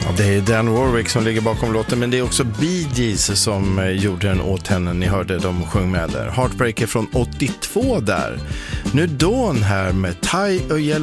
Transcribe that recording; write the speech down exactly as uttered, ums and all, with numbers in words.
Ja, det är Dan Warwick som ligger bakom låten, men det är också Bee Gees som gjorde den åt henne. Ni hörde dem sjung med där. Heartbreaker från åttiotvå där. Nu Dawn här med Tie a Yellow